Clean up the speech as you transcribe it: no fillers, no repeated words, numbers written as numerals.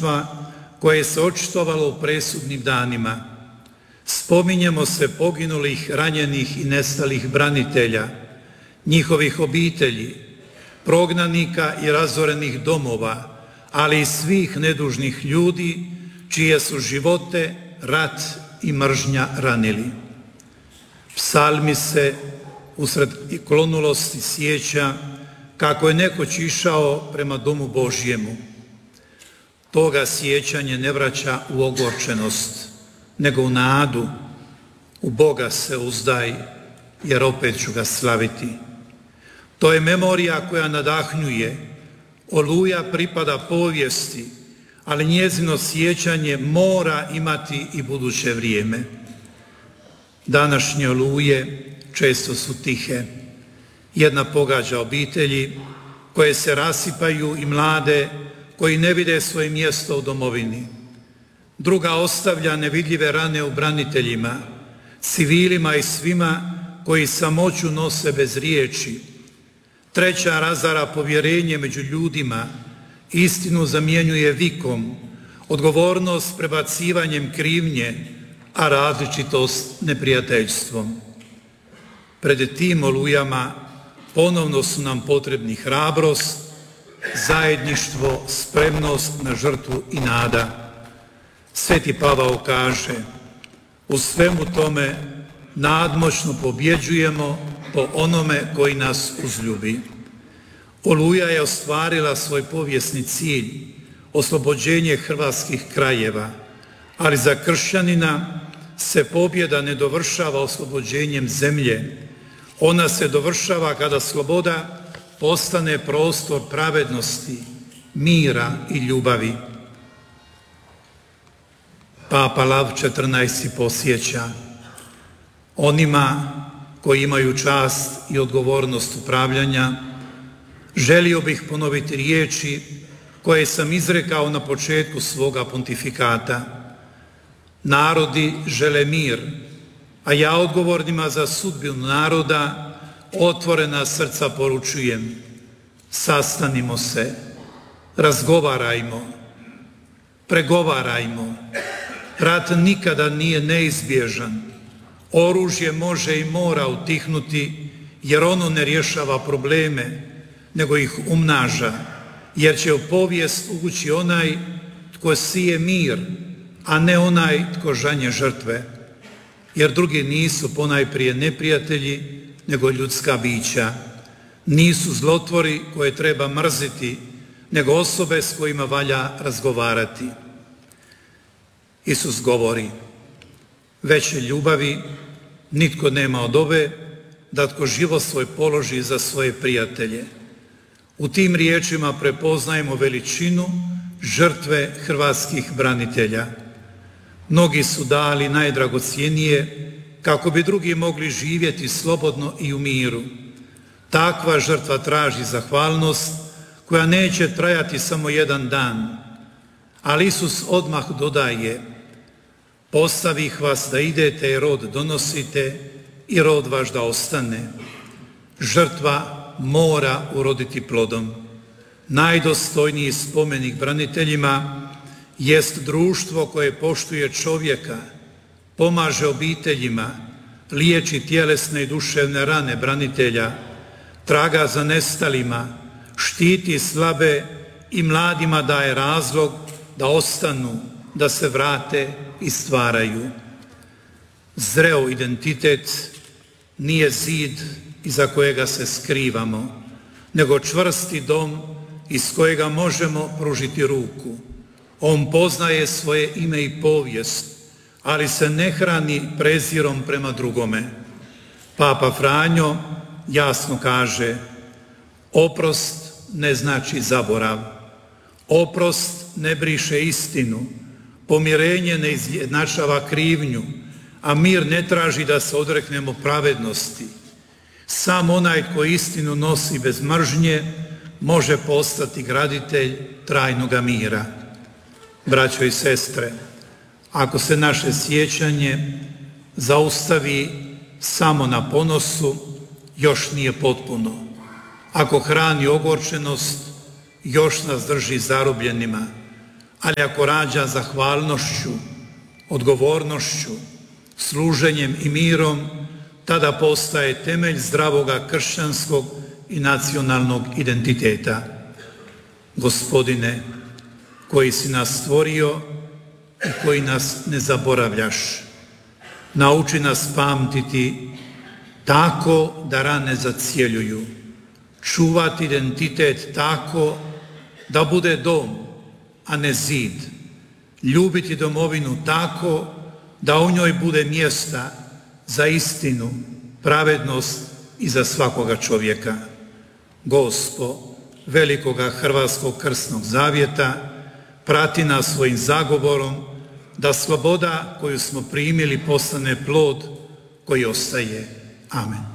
junaštva koje se očitovalo u presudnim danima. Spominjemo se poginulih, ranjenih i nestalih branitelja, njihovih obitelji, prognanika i razorenih domova, ali i svih nedužnih ljudi čije su živote rat i mržnja ranili. Psalmi se usred klonulosti sjeća kako je nekoć išao prema domu Božjemu. Toga sjećanje ne vraća u ogorčenost, nego u nadu. U Boga se uzdaj, jer opet ću ga slaviti. To je memorija koja nadahnjuje. Oluja pripada povijesti, ali njezino sjećanje mora imati i buduće vrijeme. Današnje oluje često su tihe. Jedna pogađa obitelji koje se rasipaju i mlade koji ne vide svoje mjesto u domovini. Druga ostavlja nevidljive rane u braniteljima, civilima i svima koji samoću nose bez riječi. Treća razara povjerenje među ljudima, istinu zamjenjuje vikom, odgovornost prebacivanjem krivnje, a različitost neprijateljstvom. Pred tim olujama ponovno su nam potrebni hrabrost, zajedništvo, spremnost na žrtvu i nada. Sveti Pavao kaže, u svemu tome nadmoćno pobjeđujemo po onome koji nas uzljubi. Oluja je ostvarila svoj povijesni cilj, oslobođenje hrvatskih krajeva, ali za kršćanina se pobjeda ne dovršava oslobođenjem zemlje. Ona se dovršava kada sloboda postane prostor pravednosti, mira i ljubavi. Papa Lav XIV. Posjeća, onima koji imaju čast i odgovornost upravljanja, želio bih ponoviti riječi koje sam izrekao na početku svoga pontifikata. Narodi žele mir, a ja odgovornima za sudbinu naroda otvorena srca poručujem. Sastanimo se, razgovarajmo, pregovarajmo. Rat nikada nije neizbježan. Oružje može i mora utihnuti, jer ono ne rješava probleme, nego ih umnaža, jer će u povijest ući onaj tko sije mir, a ne onaj tko žanje žrtve, jer drugi nisu ponajprije neprijatelji, nego ljudska bića. Nisu zlotvori koje treba mrziti, nego osobe s kojima valja razgovarati. Isus govori, veće ljubavi nitko nema od ove, da tko život svoj položi za svoje prijatelje. U tim riječima prepoznajemo veličinu žrtve hrvatskih branitelja. Mnogi su dali najdragocjenije kako bi drugi mogli živjeti slobodno i u miru. Takva žrtva traži zahvalnost koja neće trajati samo jedan dan. Ali Isus odmah dodaje, postavih vas da idete i rod donosite i rod vaš da ostane. Žrtva mora uroditi plodom. Najdostojniji spomenik braniteljima jest društvo koje poštuje čovjeka, pomaže obiteljima, liječi tjelesne i duševne rane branitelja, traga za nestalima, štiti slabe i mladima daje razlog da ostanu, da se vrate i stvaraju. Zreo identitet nije zid iza kojega se skrivamo, nego čvrsti dom iz kojega možemo pružiti ruku. On poznaje svoje ime i povijest, ali se ne hrani prezirom prema drugome. Papa Franjo jasno kaže, oprost ne znači zaborav, oprost ne briše istinu, pomirenje ne izjednačava krivnju, a mir ne traži da se odreknemo pravednosti. Sam onaj tko istinu nosi bez mržnje može postati graditelj trajnoga mira. Braćo i sestre, ako se naše sjećanje zaustavi samo na ponosu, još nije potpuno. Ako hrani ogorčenost, još nas drži zarobljenima. ali ako rađa zahvalnošću, odgovornošću, služenjem i mirom, tada postaje temelj zdravoga kršćanskog i nacionalnog identiteta. Gospodine, koji si nas stvorio i koji nas ne zaboravljaš, nauči nas pamtiti tako da rane zacjeljuju, čuvati identitet tako da bude dom, a ne zid, ljubiti domovinu tako da u njoj bude mjesta za istinu, pravednost i za svakoga čovjeka. Gospo velikoga Hrvatskog krsnog zavjeta, prati nas svojim zagovorom da sloboda koju smo primili postane plod koji ostaje. Amen.